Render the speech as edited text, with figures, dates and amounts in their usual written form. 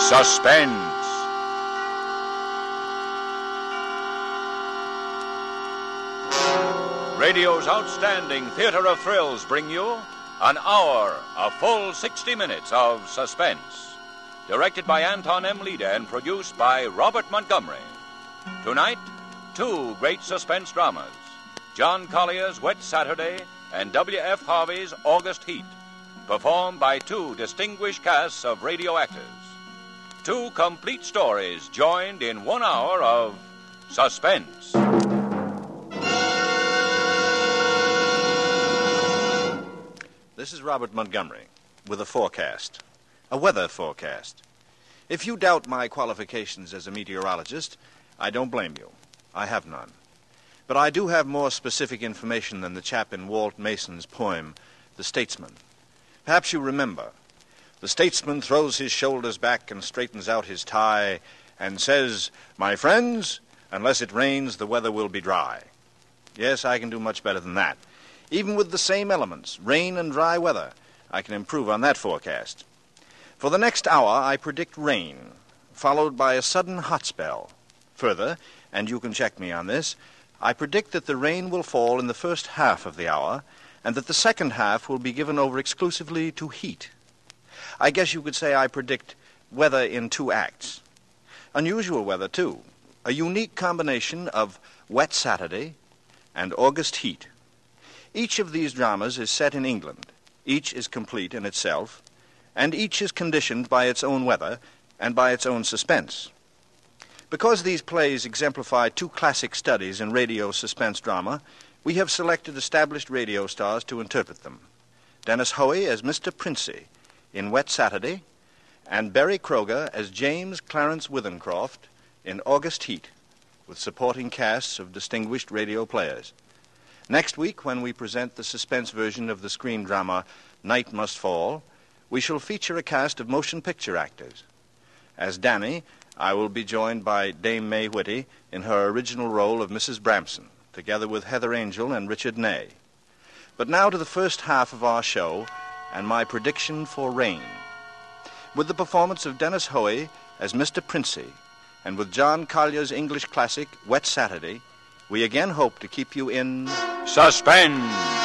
Suspense. Radio's outstanding theater of thrills bring you an hour, a full 60 minutes of suspense. Directed by Anton M. Leader and produced by Robert Montgomery. Tonight, two great suspense dramas. John Collier's Wet Saturday and W.F. Harvey's August Heat. Performed by two distinguished casts of radio actors. Two complete stories joined in 1 hour of suspense. This is Robert Montgomery with a forecast, a weather forecast. If you doubt my qualifications as a meteorologist, I don't blame you. I have none. But I do have more specific information than the chap in Walt Mason's poem, The Statesman. Perhaps you remember. The statesman throws his shoulders back and straightens out his tie and says, "My friends, unless it rains, the weather will be dry." Yes, I can do much better than that. Even with the same elements, rain and dry weather, I can improve on that forecast. For the next hour, I predict rain, followed by a sudden hot spell. Further, and you can check me on this, I predict that the rain will fall in the first half of the hour, and that the second half will be given over exclusively to heat. I guess you could say I predict weather in two acts. Unusual weather, too. A unique combination of Wet Saturday and August Heat. Each of these dramas is set in England. Each is complete in itself, and each is conditioned by its own weather and by its own suspense. Because these plays exemplify two classic studies in radio suspense drama, we have selected established radio stars to interpret them. Dennis Hoey as Mr. Princey in Wet Saturday, and Berry Kroger as James Clarence Withencroft in August Heat, with supporting casts of distinguished radio players. Next week, when we present the suspense version of the screen drama Night Must Fall, we shall feature a cast of motion picture actors. As Danny, I will be joined by Dame May Whitty in her original role of Mrs. Bramson, together with Heather Angel and Richard Ney. But now to the first half of our show and my prediction for rain. With the performance of Dennis Hoey as Mr. Princey, and with John Collier's English classic Wet Saturday, we again hope to keep you in suspense.